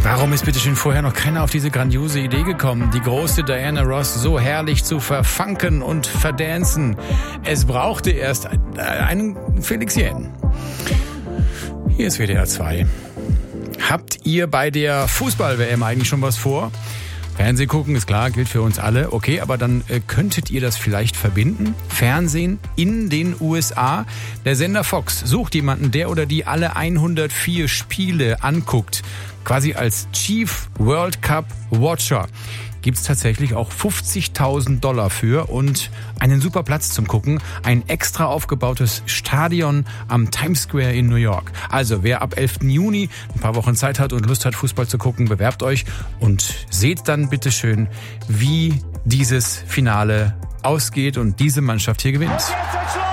Warum ist bitte schön vorher noch keiner auf diese grandiose Idee gekommen, die große Diana Ross so herrlich zu verfunken und verdancen? Es brauchte erst einen Felix Jähn. Hier ist WDR 2. Habt ihr bei der Fußball-WM eigentlich schon was vor? Fernsehen gucken, ist klar, gilt für uns alle. Okay, aber dann könntet ihr das vielleicht verbinden? Fernsehen in den USA? Der Sender Fox sucht jemanden, der oder die alle 104 Spiele anguckt. Quasi als Chief World Cup Watcher. Gibt's tatsächlich auch $50.000 für und einen super Platz zum Gucken. Ein extra aufgebautes Stadion am Times Square in New York. Also wer ab 11. Juni ein paar Wochen Zeit hat und Lust hat, Fußball zu gucken, bewerbt euch und seht dann bitteschön, wie dieses Finale ausgeht und diese Mannschaft hier gewinnt.